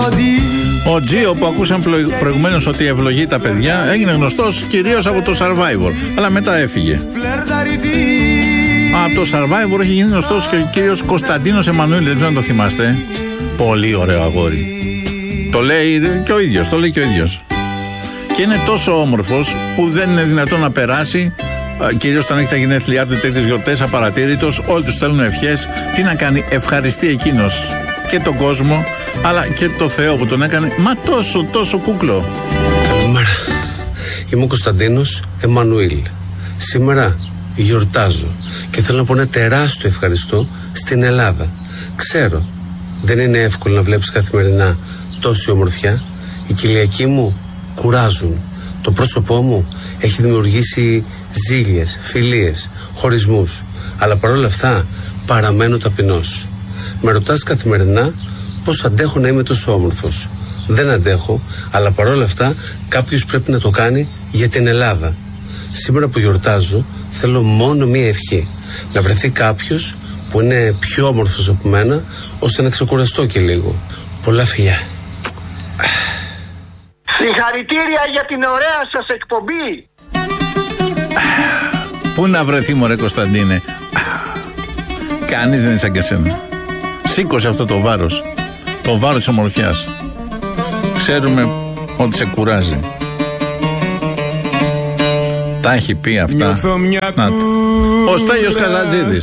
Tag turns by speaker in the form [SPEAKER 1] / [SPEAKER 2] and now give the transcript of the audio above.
[SPEAKER 1] Ο Τζίο που ακούσαμε προηγουμένως ότι ευλογεί τα παιδιά έγινε γνωστός κυρίως από το Survivor, αλλά μετά έφυγε. Από το Survivor έχει γίνει γνωστός και ο κύριος Κωνσταντίνος Εμμανουήλ, δεν ξέρω αν το θυμάστε. Πολύ ωραίο αγόρι. Το λέει και ο ίδιος, το λέει και ο ίδιος. Και είναι τόσο όμορφος που δεν είναι δυνατόν να περάσει, κυρίως όταν έχει τα γενέθλιά του, τέτοιες γιορτές, απαρατήρητος. Όλοι τους στέλνουν ευχές. Τι να κάνει, ευχαριστεί εκείνος και τον κόσμο, αλλά και το Θεό που τον έκανε. Μα τόσο κούκλο.
[SPEAKER 2] Καλημέρα. Είμαι ο Κωνσταντίνος Εμμανουήλ. Σήμερα γιορτάζω και θέλω να πω ένα τεράστιο ευχαριστώ στην Ελλάδα. Ξέρω, δεν είναι εύκολο να βλέπεις καθημερινά τόση ομορφιά. Οι κοιλιακοί μου κουράζουν. Το πρόσωπό μου έχει δημιουργήσει ζήλιες, φιλίες, χωρισμούς. Αλλά παρόλα αυτά παραμένω ταπεινός. Με ρωτάς καθημερινά πώς αντέχω να είμαι τόσο όμορφος. Δεν αντέχω, αλλά παρόλα αυτά κάποιος πρέπει να το κάνει για την Ελλάδα. Σήμερα που γιορτάζω θέλω μόνο μία ευχή. Να βρεθεί κάποιος που είναι πιο όμορφος από μένα, ώστε να ξεκουραστώ και λίγο. Πολλά φιλιά.
[SPEAKER 3] Συγχαρητήρια για την ωραία σας εκπομπή.
[SPEAKER 1] Πού να βρεθεί μωρέ Κωνσταντίνε. Κανείς δεν είναι σαν και σένα. Σήκωσε αυτό το βάρος. Το βάρος της ομορφιάς. Ξέρουμε ότι σε κουράζει. Τα έχει πει αυτά. Ο Στέλιος Καζατζίδης.